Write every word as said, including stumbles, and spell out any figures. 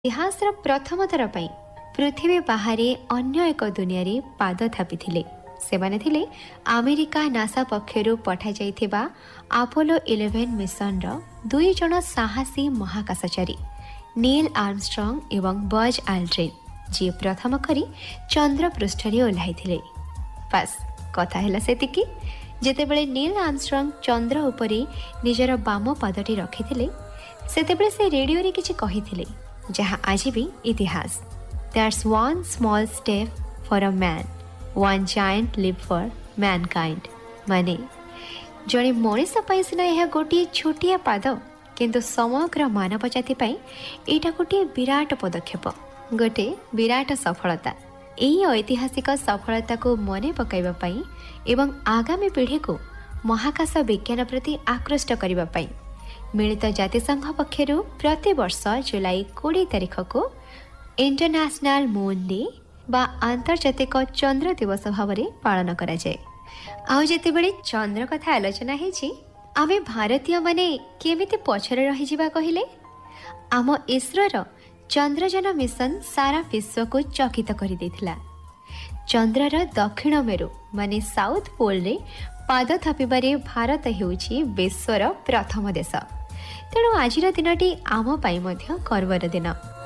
ଇତିହାସର ପ୍ରଥମ ଥର ପାଇଁ ପୃଥିବୀ ବାହାରେ ଅନ୍ୟ ଏକ ଦୁନିଆରେ ପାଦ ଥାପିଥିଲେ। ସେମାନେ ଥିଲେ ଆମେରିକା ନାସା ପକ୍ଷରୁ ପଠାଯାଇଥିବା ଆପୋଲୋ ଇଲେଭେନ ମିଶନର ଦୁଇ ଜଣ ସାହସୀ ମହାକାଶଚାରୀ ନୀଲ ଆର୍ମଷ୍ଟ୍ରଙ୍ଗ ଏବଂ ବଜ୍ ଆଲ୍ଡ୍ରିନ୍, ଯିଏ ପ୍ରଥମ କରି ଚନ୍ଦ୍ର ପୃଷ୍ଠରେ ଓହ୍ଲାଇଥିଲେ। ବାସ୍ କଥା ହେଲା ସେତିକି। ଯେତେବେଳେ ନୀଲ ଆର୍ମଷ୍ଟ୍ରଙ୍ଗ ଚନ୍ଦ୍ର ଉପରେ ନିଜର ବାମ ପାଦଟି ରଖିଥିଲେ, ସେତେବେଳେ ସେ ରେଡ଼ିଓରେ କିଛି କହିଥିଲେ ଯାହା ଆଜି ବି ଇତିହାସ। That's one small step for ଅ man, one giant lip for mankind. ମାନେ ଜଣେ ମଣିଷ ପାଇଁ ସିନା ଏହା ଗୋଟିଏ ଛୋଟିଆ ପାଦ, କିନ୍ତୁ ସମଗ୍ର ମାନବ ଜାତି ପାଇଁ ଏଇଟା ଗୋଟିଏ ବିରାଟ ପଦକ୍ଷେପ, ଗୋଟେ ବିରାଟ ସଫଳତା। ଏହି ଐତିହାସିକ ସଫଳତାକୁ ମନେ ପକାଇବା ପାଇଁ ଏବଂ ଆଗାମୀ ପିଢ଼ିକୁ ମହାକାଶ ବିଜ୍ଞାନ ପ୍ରତି ଆକୃଷ୍ଟ କରିବା ପାଇଁ ମିଳିତ ଜାତିସଂଘ ପକ୍ଷରୁ ପ୍ରତିବର୍ଷ ଜୁଲାଇ କୋଡ଼ିଏ ତାରିଖକୁ ଇଣ୍ଟରନ୍ୟାସନାଲ ମୁନ୍ ଡେ ବା ଆନ୍ତର୍ଜାତିକ ଚନ୍ଦ୍ର ଦିବସ ଭାବରେ ପାଳନ କରାଯାଏ। ଆଉ ଯେତେବେଳେ ଚନ୍ଦ୍ର କଥା ଆଲୋଚନା ହେଇଛି, ଆମେ ଭାରତୀୟମାନେ କେମିତି ପଛରେ ରହିଯିବା କହିଲେ? ଆମ ଇସ୍ରୋର ଚନ୍ଦ୍ରଯାନ ମିଶନ ସାରା ବିଶ୍ୱକୁ ଚକିତ କରିଦେଇଥିଲା। ଚନ୍ଦ୍ରର ଦକ୍ଷିଣ ମେରୁ ମାନେ ସାଉଥ ପୋଲରେ ପାଦ ଥାପିବାରେ ଭାରତ ହେଉଛି ବିଶ୍ୱର ପ୍ରଥମ ଦେଶ। ତେଣୁ ଆଜିର ଦିନଟି ଆମ ପାଇଁ ମଧ୍ୟ ଗର୍ବର ଦିନ।